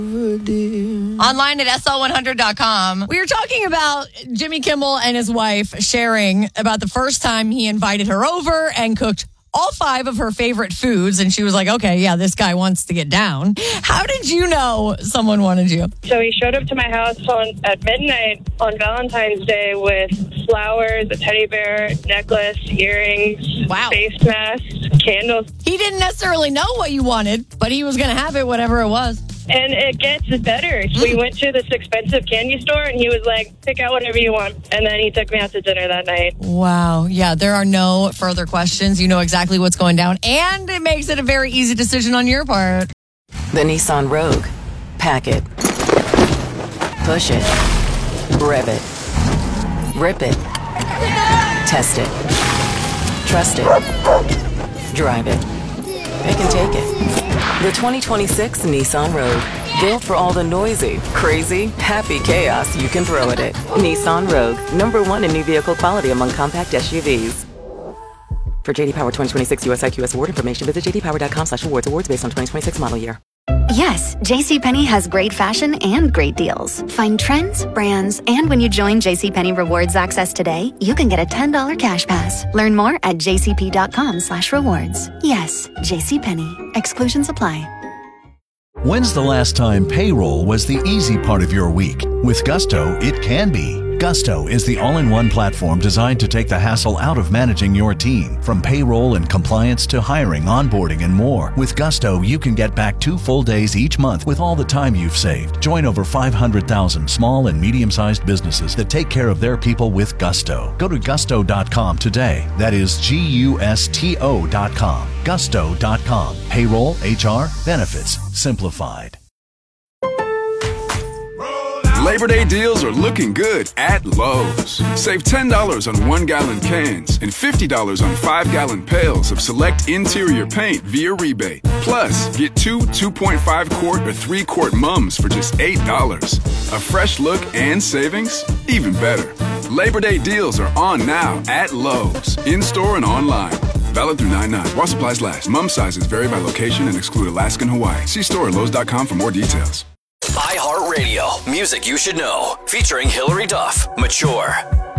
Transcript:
Online at SL100.com. We were talking about Jimmy Kimmel and his wife sharing about the first time he invited her over and cooked all 5 of her favorite foods. And she was like, okay, yeah, this guy wants to get down. How did you know someone wanted you? So he showed up to my house at midnight on Valentine's Day with flowers, a teddy bear, necklace, earrings, face mask, candles. He didn't necessarily know what you wanted, but he was going to have it, whatever it was. And it gets better. So we went to this expensive candy store, and he was like, pick out whatever you want. And then he took me out to dinner that night. Wow. Yeah, there are no further questions. You know exactly what's going down, and it makes it a very easy decision on your part. The Nissan Rogue. Pack it. Push it. Rev it. Rip it. Test it. Trust it. Drive it. Pick and take it. The 2026 Nissan Rogue. Built for all the noisy, crazy, happy chaos you can throw at it. Nissan Rogue. #1 in new vehicle quality among compact SUVs. For JD Power 2026 US IQS award information, visit jdpower.com/awards. Awards based on 2026 model year. Yes, JCPenney has great fashion and great deals. Find trends, brands, and when you join JCPenney Rewards Access today, you can get a $10 cash pass. Learn more at jcp.com/rewards. Yes, JCPenney. Exclusions apply. When's the last time payroll was the easy part of your week? With Gusto, it can be. Gusto is the all-in-one platform designed to take the hassle out of managing your team. From payroll and compliance to hiring, onboarding, and more. With Gusto, you can get back 2 full days each month with all the time you've saved. Join over 500,000 small and medium-sized businesses that take care of their people with Gusto. Go to gusto.com today. That is GUSTO.com. Gusto.com. Payroll, HR, benefits, simplified. Labor Day deals are looking good at Lowe's. Save $10 on 1-gallon cans and $50 on 5-gallon pails of select interior paint via rebate. Plus, get 2 2.5-quart or 3-quart mums for just $8. A fresh look and savings? Even better. Labor Day deals are on now at Lowe's, in-store and online. Valid through 9/9. While supplies last. Mum sizes vary by location and exclude Alaska and Hawaii. See store at Lowe's.com for more details. iHeartRadio, music you should know, featuring Hillary Duff, Mature.